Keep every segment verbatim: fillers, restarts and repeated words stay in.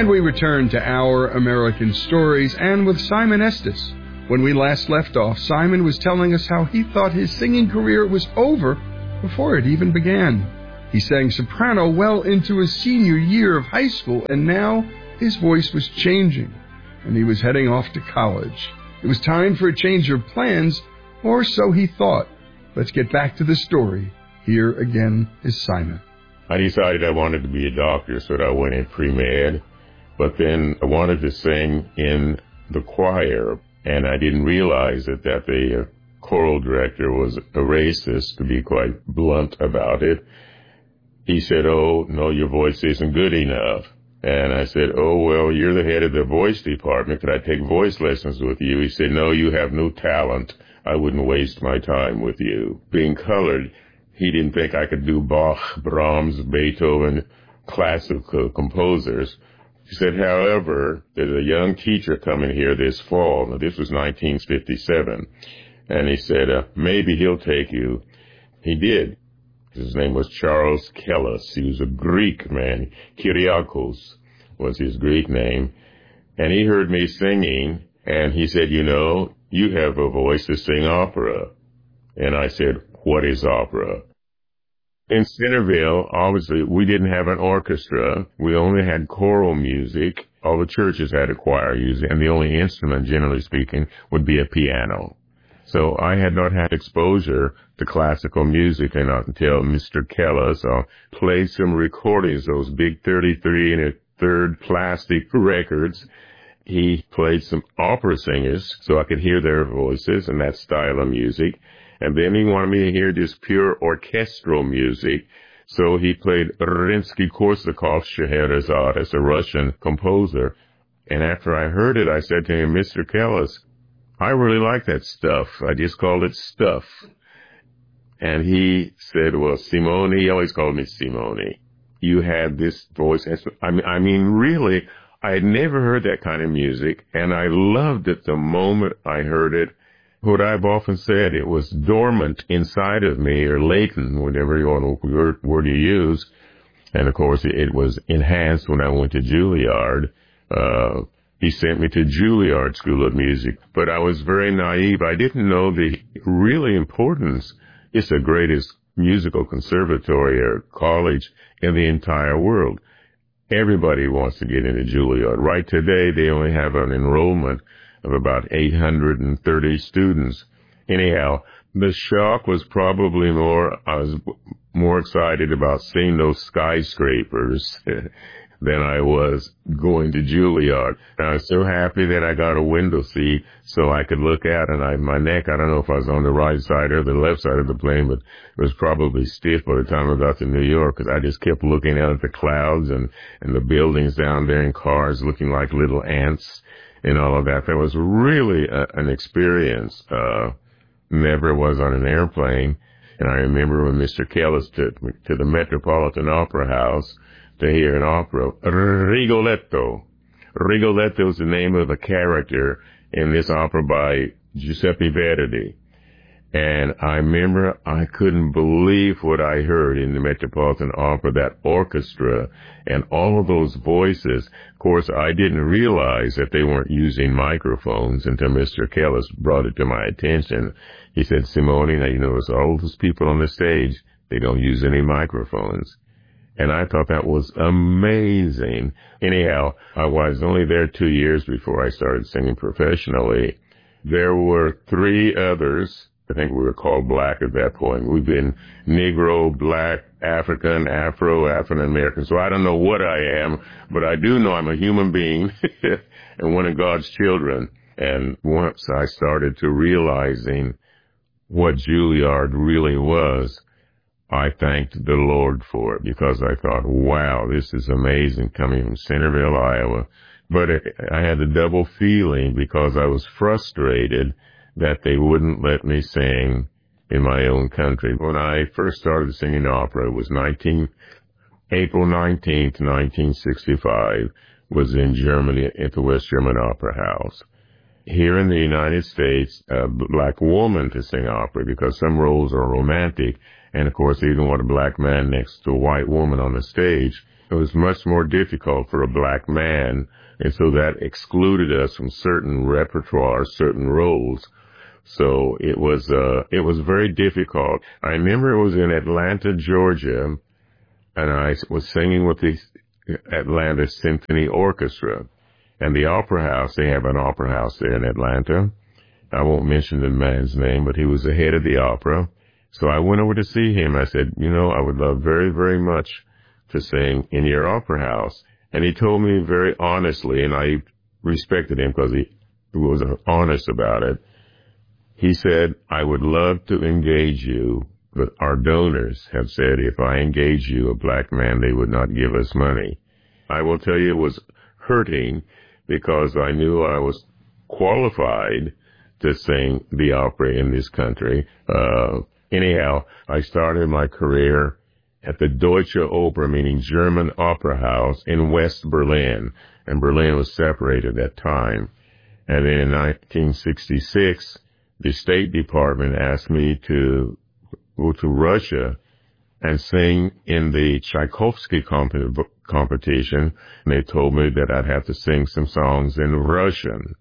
And we return to Our American Stories, and with Simon Estes. When we last left off, Simon was telling us how he thought his singing career was over before it even began. He sang soprano well into his senior year of high school, and now his voice was changing, and he was heading off to college. It was time for a change of plans, or so he thought. Let's get back to the story. Here again is Simon. I decided I wanted to be a doctor, so I went in pre-med. But then I wanted to sing in the choir, and I didn't realize it, that the choral director was a racist, to be quite blunt about it. He said, "Oh, no, your voice isn't good enough." And I said, "Oh, well, you're the head of the voice department. Could I take voice lessons with you?" He said, "No, you have no talent. I wouldn't waste my time with you." Being colored, he didn't think I could do Bach, Brahms, Beethoven, classical composers. He said, "However, there's a young teacher coming here this fall." Now, this was nineteen fifty-seven. And he said, uh, maybe he'll take you. He did. His name was Charles Kellis. He was a Greek man. Kyriakos was his Greek name. And he heard me singing, and he said, "You know, you have a voice to sing opera." And I said, "What is opera?" In Centerville, obviously, we didn't have an orchestra. We only had choral music. All the churches had a choir usually, and the only instrument, generally speaking, would be a piano. So I had not had exposure to classical music until Mister Kellis uh, played some recordings, those big thirty-three and a third plastic records. He played some opera singers so I could hear their voices and that style of music. And then he wanted me to hear just pure orchestral music. So he played Rimsky-Korsakov's Scheherazade as a Russian composer. And after I heard it, I said to him, "Mister Kellis, I really like that stuff. I just called it stuff." And he said, "Well, Simone," he always called me Simone, "you had this voice." I mean, I mean, really, I had never heard that kind of music, and I loved it the moment I heard it. What I've often said, it was dormant inside of me, or latent, whatever you want to word you use. And of course, it was enhanced when I went to Juilliard. Uh, he sent me to Juilliard School of Music, but I was very naive. I didn't know the really importance. It's the greatest musical conservatory or college in the entire world. Everybody wants to get into Juilliard. Right today, they only have an enrollment of about eight hundred thirty students. Anyhow, the shock was probably more, I was more excited about seeing those skyscrapers than I was going to Juilliard. And I was so happy that I got a window seat so I could look out, and I, my neck, I don't know if I was on the right side or the left side of the plane, but it was probably stiff by the time I got to New York, because I just kept looking out at the clouds and, and the buildings down there and cars looking like little ants and all of that. That was really a, an experience. Uh, never was on an airplane. And I remember when Mister Kellis took me to the Metropolitan Opera House to hear an opera, Rigoletto. Rigoletto is the name of a character in this opera by Giuseppe Verdi. And I remember I couldn't believe what I heard in the Metropolitan Opera, that orchestra and all of those voices. Of course, I didn't realize that they weren't using microphones until Mister Kellis brought it to my attention. He said, "Simone, now you notice all those people on the stage, they don't use any microphones." And I thought that was amazing. Anyhow, I was only there two years before I started singing professionally. There were three others. I think we were called black at that point. We've been Negro, black, African, Afro, African American. So I don't know what I am, but I do know I'm a human being and one of God's children. And once I started to realizing what Juilliard really was, I thanked the Lord for it, because I thought, wow, this is amazing coming from Centerville, Iowa. But it, I had a double feeling, because I was frustrated that they wouldn't let me sing in my own country. When I first started singing opera, it was nineteen, April nineteenth, nineteen sixty-five, was in Germany at the West German Opera House. Here in the United States, a black woman to sing opera, because some roles are romantic, and of course they didn't want a black man next to a white woman on the stage. it was much more difficult for a black man, and so that excluded us from certain repertoire, certain roles. So it was, uh, it was very difficult. I remember it was in Atlanta, Georgia, and I was singing with the Atlanta Symphony Orchestra. And the Opera House, they have an opera house there in Atlanta. I won't mention the man's name, but he was the head of the opera. So I went over to see him. I said, you know, I would love very, very much to sing in your opera house. And he told me very honestly, and I respected him because he was honest about it. He said, I would love to engage you, but our donors have said if I engage you, a black man, they would not give us money. I will tell you it was hurting because I knew I was qualified to sing the opera in this country. Uh, anyhow, I started my career at the Deutsche Oper, meaning German Opera House in West Berlin, and Berlin was separated at that time. And then in nineteen sixty-six, the State Department asked me to go to Russia and sing in the Tchaikovsky comp- competition. And they told me that I'd have to sing some songs in Russian.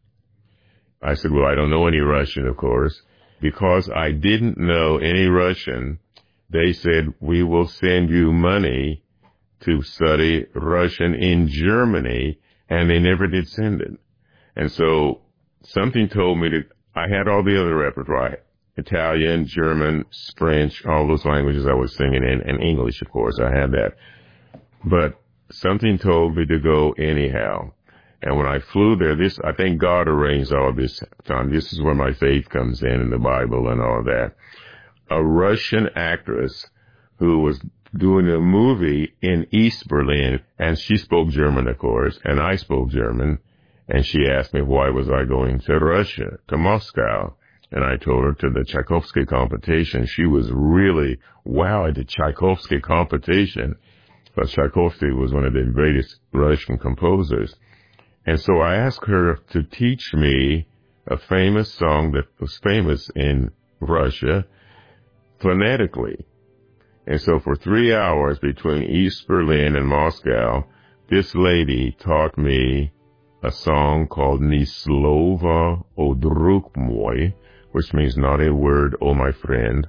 I said, well, I don't know any Russian, of course. Because I didn't know any Russian, they said, we will send you money to study Russian in Germany, and they never did send it. And so something told me that I had all the other repertoire, Italian, German, French, all those languages I was singing in, and English, of course, I had that. But something told me to go anyhow. And when I flew there, this, I think God arranged all this time. This is where my faith comes in, in the Bible and all that. A Russian actress who was doing a movie in East Berlin, and she spoke German, of course, and I spoke German. And she asked me why was I going to Russia, to Moscow. And I told her to the Tchaikovsky competition. She was really, wow, at the Tchaikovsky competition. But Tchaikovsky was one of the greatest Russian composers. And so I asked her to teach me a famous song that was famous in Russia phonetically. And so for three hours between East Berlin and Moscow, this lady taught me a song called Ni slova, o drug moy, which means not a word, oh my friend.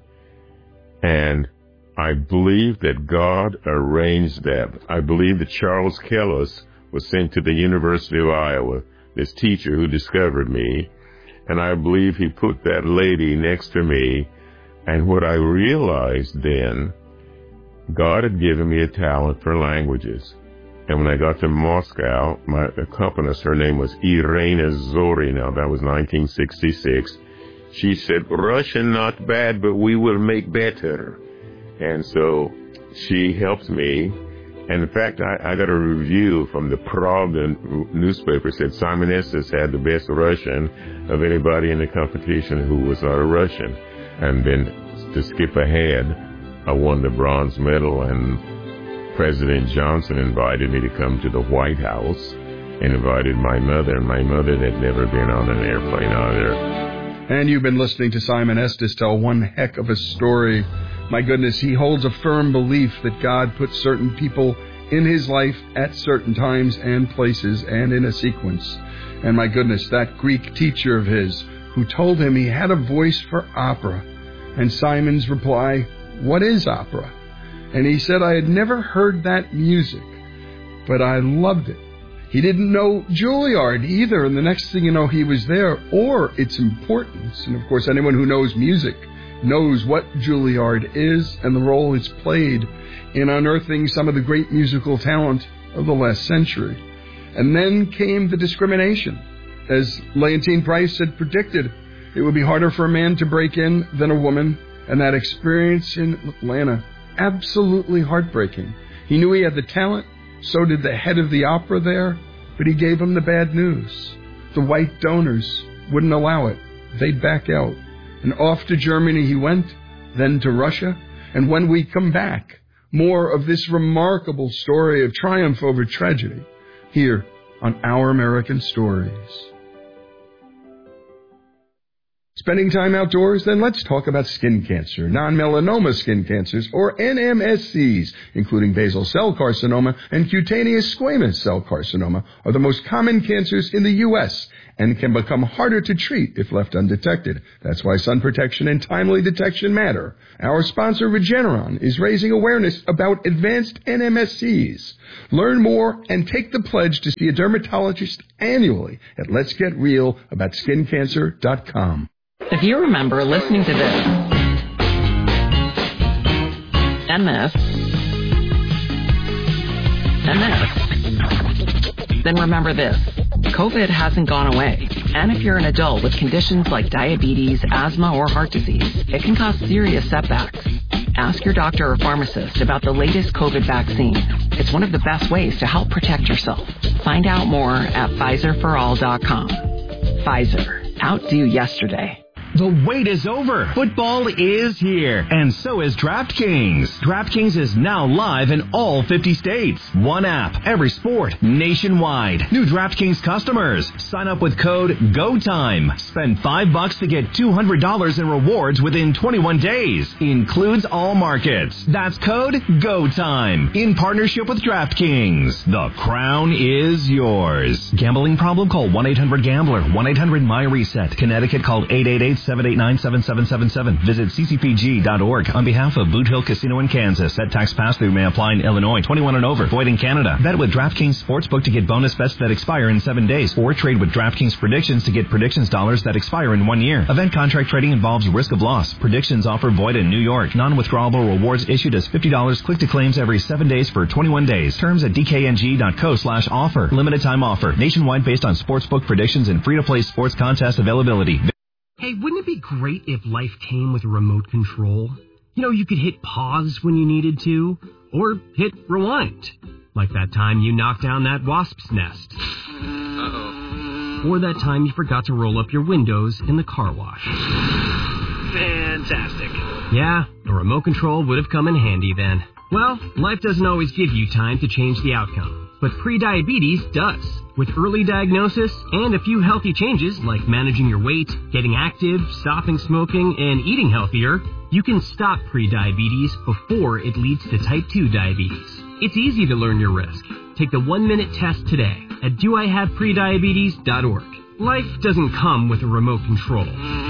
And I believe that God arranged that. I believe that Charles Kellis was sent to the University of Iowa, this teacher who discovered me. And I believe he put that lady next to me. And what I realized then, God had given me a talent for languages. And when I got to Moscow, my accompanist, her name was Irina Zorina. That was nineteen sixty-six. She said, Russian not bad, but we will make better. And so she helped me. And in fact, I, I got a review from the Pravda newspaper said Simon Estes had the best Russian of anybody in the competition who was not a Russian. And then to skip ahead, I won the bronze medal, and President Johnson invited me to come to the White House and invited my mother. My mother had never been on an airplane either. And you've been listening to Simon Estes tell one heck of a story. My goodness, he holds a firm belief that God puts certain people in his life at certain times and places and in a sequence. And my goodness, that Greek teacher of his who told him he had a voice for opera. And Simon's reply, what is opera? And he said, I had never heard that music, but I loved it. He didn't know Juilliard either, and the next thing you know, he was there, or its importance. And of course, anyone who knows music knows what Juilliard is and the role it's played in unearthing some of the great musical talent of the last century. And then came the discrimination. As Leontyne Price had predicted, it would be harder for a man to break in than a woman, and that experience in Atlanta, absolutely heartbreaking. He knew he had the talent, so did the head of the opera there, but he gave him the bad news. The white donors wouldn't allow it. They'd back out. And off to Germany he went, then to Russia. And when we come back, more of this remarkable story of triumph over tragedy here on Our American Stories. Spending time outdoors? Then let's talk about skin cancer. Non-melanoma skin cancers, or N M S Cs, including basal cell carcinoma and cutaneous squamous cell carcinoma, are the most common cancers in the U S and can become harder to treat if left undetected. That's why sun protection and timely detection matter. Our sponsor, Regeneron, is raising awareness about advanced N M S Cs. Learn more and take the pledge to see a dermatologist annually at lets get real about skin cancer dot com. If you remember listening to this, and this, and this, then remember this. COVID hasn't gone away. And if you're an adult with conditions like diabetes, asthma, or heart disease, it can cause serious setbacks. Ask your doctor or pharmacist about the latest COVID vaccine. It's one of the best ways to help protect yourself. Find out more at Pfizer for all dot com. Pfizer. Outdo yesterday. The wait is over. Football is here, and so is DraftKings. DraftKings is now live in all fifty states. One app, every sport, nationwide. New DraftKings customers, sign up with code GOTIME. Spend five bucks to get two hundred dollars in rewards within twenty-one days. Includes all markets. That's code GOTIME. In partnership with DraftKings. The crown is yours. Gambling problem? Call one eight hundred gambler. one eight hundred my reset. Connecticut, call eight eight eight seven eight nine seven seven seven seven. Visit c c p g dot org on behalf of Boot Hill Casino in Kansas. That tax pass-through may apply in Illinois. twenty-one and over. Void in Canada. Bet with DraftKings Sportsbook to get bonus bets that expire in seven days. Or trade with DraftKings Predictions to get predictions dollars that expire in one year. Event contract trading involves risk of loss. Predictions offer void in New York. Non-withdrawable rewards issued as fifty dollars click to claims every seven days for twenty-one days. Terms at d k n g dot co slash offer. Limited time offer. Nationwide based on sportsbook predictions and free-to-play sports contest availability. Hey, wouldn't it be great if life came with a remote control? You know, you could hit pause when you needed to, or hit rewind. Like that time you knocked down that wasp's nest. Uh-oh. Or that time you forgot to roll up your windows in the car wash. Fantastic. Yeah, a remote control would have come in handy then. Well, life doesn't always give you time to change the outcome, but prediabetes does. With early diagnosis and a few healthy changes like managing your weight, getting active, stopping smoking, and eating healthier, you can stop prediabetes before it leads to type two diabetes. It's easy to learn your risk. Take the one-minute test today at do I have prediabetes dot org. Life doesn't come with a remote control.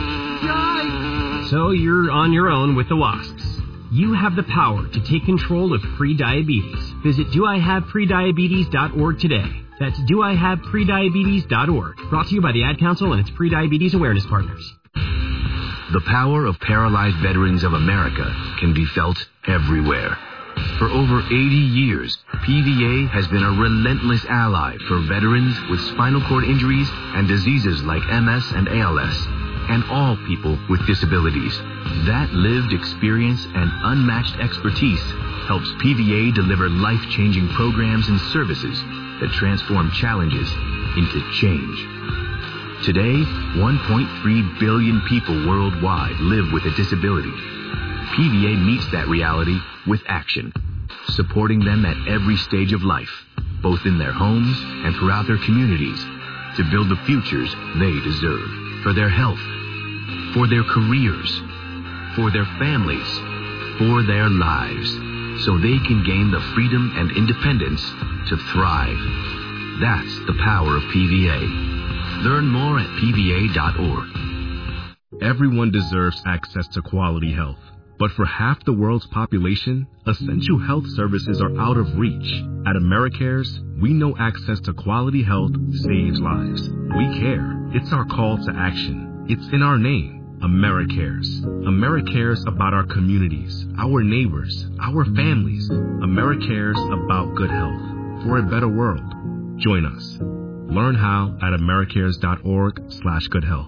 So you're on your own with the wasps. You have the power to take control of prediabetes. Visit do I have prediabetes dot org today. That's do I have prediabetes dot org. Brought to you by the Ad Council and its prediabetes awareness partners. The power of paralyzed veterans of America can be felt everywhere. For over eighty years, P V A has been a relentless ally for veterans with spinal cord injuries and diseases like M S and A L S, and all people with disabilities. That lived experience and unmatched expertise helps P V A deliver life-changing programs and services that transform challenges into change. Today, one point three billion people worldwide live with a disability. P V A meets that reality with action, supporting them at every stage of life, both in their homes and throughout their communities, to build the futures they deserve, for their health, for their careers, for their families, for their lives, so they can gain the freedom and independence to thrive. That's the power of P V A. Learn more at P V A dot org. Everyone deserves access to quality health. But for half the world's population, essential health services are out of reach. At AmeriCares, we know access to quality health saves lives. We care. It's our call to action. It's in our name. AmeriCares. AmeriCares about our communities, our neighbors, our families. AmeriCares about good health for a better world. Join us. Learn how at americares dot org slash good health.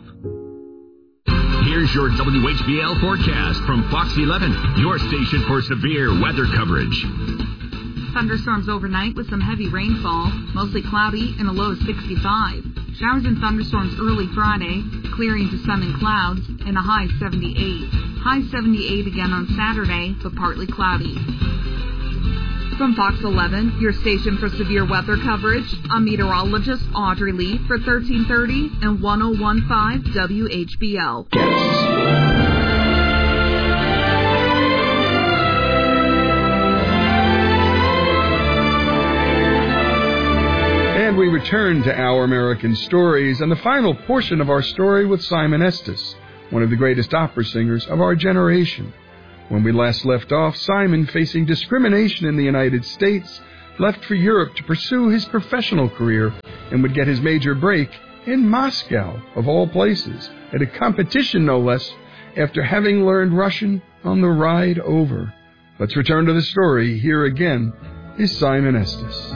Here's your W H B L forecast from Fox eleven, your station for severe weather coverage. Thunderstorms overnight with some heavy rainfall, mostly cloudy and a low of sixty-five. Showers and thunderstorms early Friday, clearing to sun and clouds, and a high seventy-eight. High seventy-eight again on Saturday, but partly cloudy. From Fox eleven, your station for severe weather coverage, I'm meteorologist Audrey Lee for thirteen thirty and ten fifteen W H B L. And we return to Our American Stories and the final portion of our story with Simon Estes, one of the greatest opera singers of our generation. When we last left off, Simon, facing discrimination in the United States, left for Europe to pursue his professional career and would get his major break in Moscow, of all places, at a competition no less, after having learned Russian on the ride over. Let's return to the story. Here again is Simon Estes.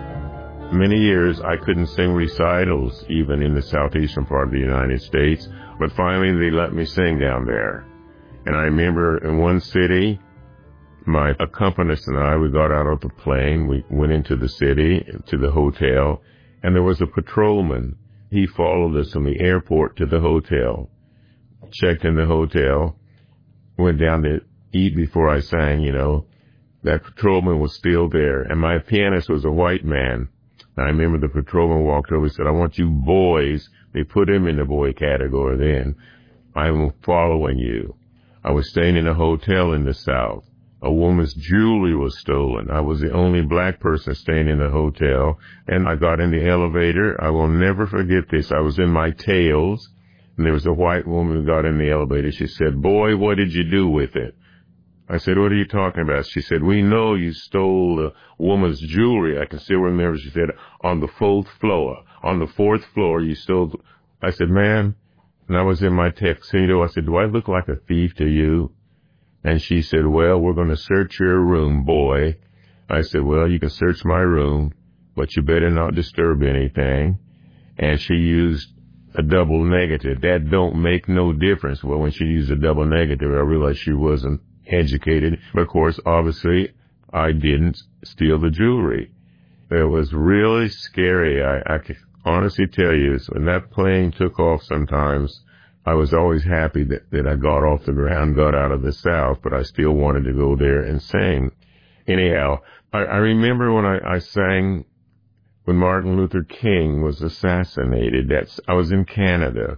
Many years I couldn't sing recitals, even in the southeastern part of the United States, but finally they let me sing down there. And I remember in one city, my accompanist and I, we got out of the plane, we went into the city, to the hotel, and there was a patrolman. He followed us from the airport to the hotel, checked in the hotel, went down to eat before I sang, you know. That patrolman was still there, and my pianist was a white man. And I remember the patrolman walked over and said, "I want you boys," they put him in the boy category then, "I'm following you." I was staying in a hotel in the South. A woman's jewelry was stolen. I was the only black person staying in the hotel, and I got in the elevator. I will never forget this. I was in my tails, and there was a white woman who got in the elevator. She said, "Boy, what did you do with it?" I said, "What are you talking about?" She said, "We know you stole a woman's jewelry." I can still remember. She said, "On the fourth floor. On the fourth floor, you stole." I said, "Ma'am," and I was in my tuxedo. I said, "Do I look like a thief to you?" And she said, "Well, we're going to search your room, boy." I said, "Well, you can search my room, but you better not disturb anything." And she used a double negative. That don't make no difference. Well, when she used a double negative, I realized she wasn't educated. But of course, obviously, I didn't steal the jewelry. It was really scary. I, I can honestly tell you, when that plane took off sometimes, I was always happy that, that I got off the ground, got out of the South, but I still wanted to go there and sing. Anyhow, I, I remember when I, I sang when Martin Luther King was assassinated. That's, I was in Canada.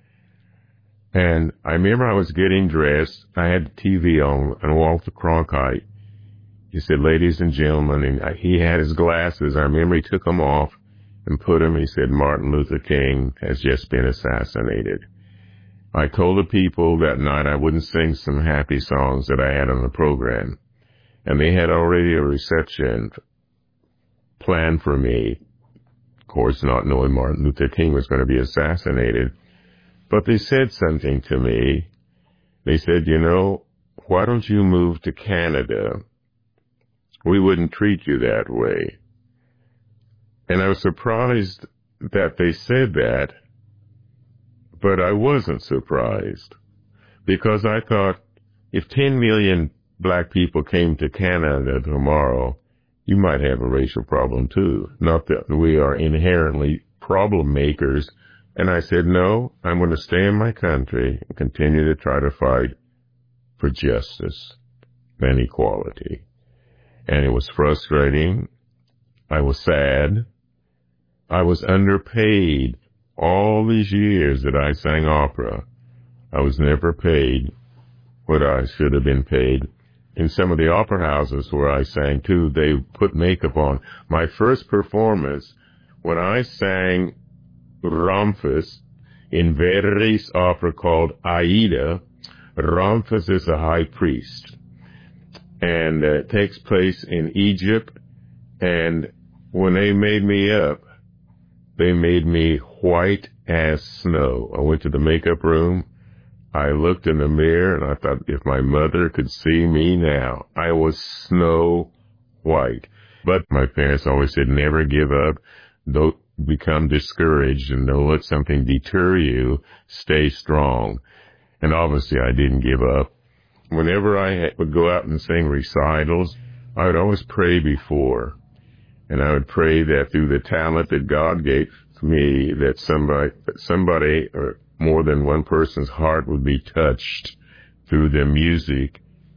And I remember I was getting dressed. I had the T V on, and Walter Cronkite, he said, "Ladies and gentlemen," and he had his glasses. I remember he took them off and put them, and he said, "Martin Luther King has just been assassinated." I told the people that night I wouldn't sing some happy songs that I had on the program. And they had already a reception planned for me. Of course, not knowing Martin Luther King was going to be assassinated. But they said something to me. They said, "You know, why don't you move to Canada? We wouldn't treat you that way." And I was surprised that they said that. But I wasn't surprised, because I thought if ten million black people came to Canada tomorrow, you might have a racial problem too. Not that we are inherently problem makers. And I said, no, I'm going to stay in my country and continue to try to fight for justice and equality. And it was frustrating. I was sad. I was underpaid. All these years that I sang opera, I was never paid what I should have been paid. In some of the opera houses where I sang too, they put makeup on. My first performance, when I sang Ramphis in Verdi's opera called Aida, Ramphis is a high priest. And uh, it takes place in Egypt. And when they made me up, they made me white as snow. I went to the makeup room. I looked in the mirror, and I thought, if my mother could see me now, I was snow white. But my parents always said, never give up. Don't become discouraged, and don't let something deter you. Stay strong. And obviously, I didn't give up. Whenever I would go out and sing recitals, I would always pray before. And I would pray that through the talent that God gave me, that somebody, that somebody or more than one person's heart would be touched through the music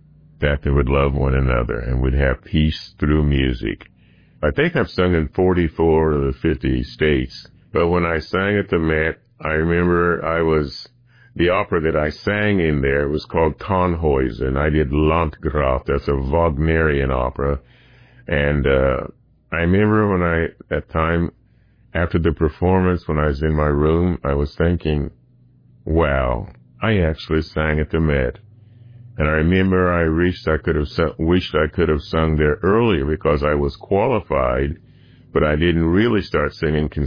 that they would love one another and would have peace through music. I think I've sung in forty-four of the fifty states, but when I sang at the Met, I remember I was, the opera that I sang in there was called Tannhäuser. I did Landgraf, that's a Wagnerian opera, and uh, I remember when I, that time, after the performance, when I was in my room, I was thinking, wow, I actually sang at the Met. And I remember I wished I could have wished I could have sung there earlier because I was qualified, but I didn't really start singing